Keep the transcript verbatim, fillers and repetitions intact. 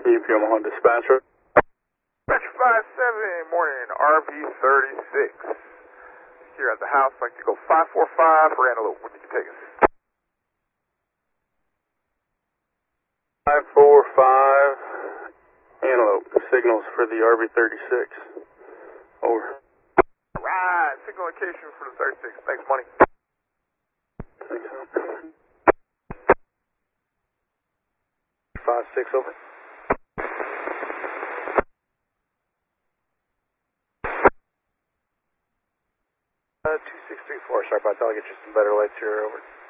E P Omaha dispatcher. Metro five seven, morning, R V thirty-six. Here at the house, like to go five four five for Antelope, when you can take us. five four five, Antelope, signals for the R V thirty-six. Over. Right, signal location for the thirty-six, thanks money. Thanks, five six, over. Uh, two six three four, sharp out, I'll get you some better lights here, over.